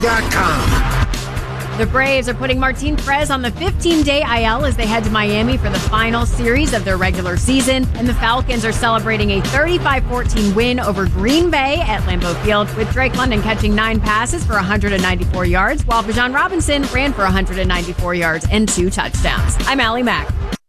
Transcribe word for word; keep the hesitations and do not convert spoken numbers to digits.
dot com. The Braves are putting Martin Perez on the fifteen-day I L as they head to Miami for the final series of their regular season. And the Falcons are celebrating a thirty-five fourteen win over Green Bay at Lambeau Field, with Drake London catching nine passes for one hundred ninety-four yards, while Bijan Robinson ran for one hundred ninety-four yards and two touchdowns. I'm Allie Mack.